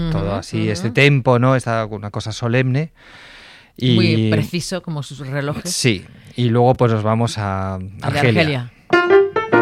todo así, este tempo, ¿no? Una cosa solemne. Y, muy preciso como sus relojes. Sí, y luego pues nos vamos a Argelia.